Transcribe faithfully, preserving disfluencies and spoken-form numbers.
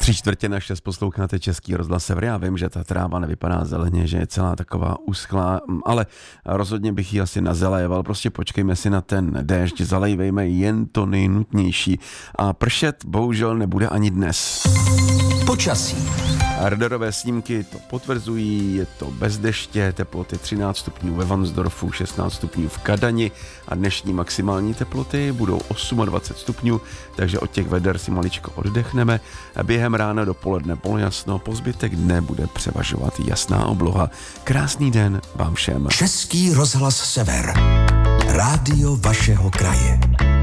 Tři čtvrtě na šest posloucháte Český rozhlas Sever. Já vím, že ta tráva nevypadá zeleně, že je celá taková uschlá, ale rozhodně bych ji asi nazaléval. Prostě počkejme si na ten déšť, zalejvejme jen to nejnutnější. A pršet bohužel nebude ani dnes. Počasí. Radarové snímky to potvrzují, je to bez deště, teploty třináct stupňů ve Varnsdorfu, šestnáct stupňů v Kadani a dnešní maximální teploty budou dvacet osm stupňů, takže od těch veder si maličko oddechneme. Během rána do poledne polojasno, po zbytek dne bude převažovat jasná obloha. Krásný den vám všem. Český rozhlas Sever. Rádio vašeho kraje.